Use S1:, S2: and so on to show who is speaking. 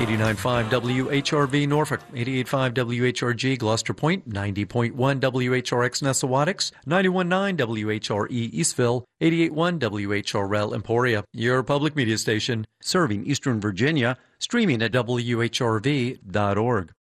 S1: 89.5 WHRV Norfolk, 88.5 WHRG Gloucester Point, 90.1 WHRX Nessawaticks, 91.9 WHRE Eastville, 88.1 WHRL Emporia, your public media station serving Eastern Virginia, streaming at WHRV.org.